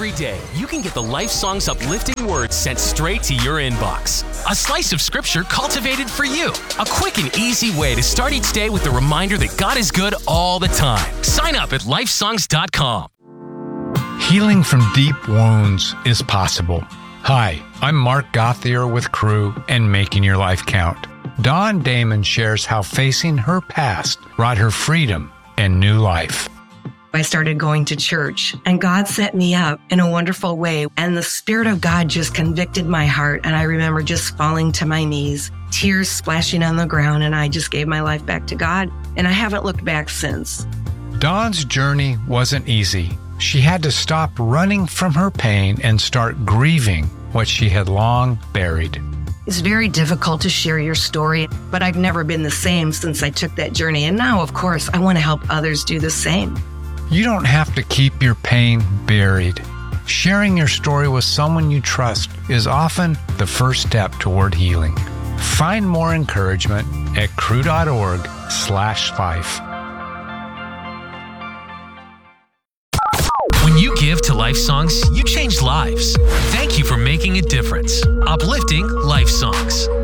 Every day, you can get the Life Songs uplifting words sent straight to your inbox. A slice of scripture cultivated for you. A quick and easy way to start each day with the reminder that God is good all the time. Sign up at lifesongs.com. Healing from deep wounds is possible. Hi, I'm Mark Gauthier with Crew and Making Your Life Count. Dawn Damon shares how facing her past brought her freedom and new life. I started going to church, and God set me up in a wonderful way, and the Spirit of God just convicted my heart, and I remember just falling to my knees, tears splashing on the ground, and I just gave my life back to God, and I haven't looked back since. Dawn's journey wasn't easy. She had to stop running from her pain and start grieving what she had long buried. It's very difficult to share your story, but I've never been the same since I took that journey. And now, of course, I want to help others do the same. You don't have to keep your pain buried. Sharing your story with someone you trust is often the first step toward healing. Find more encouragement at crew.org/life. When you give to Life Songs, you change lives. Thank you for making a difference. Uplifting Life Songs.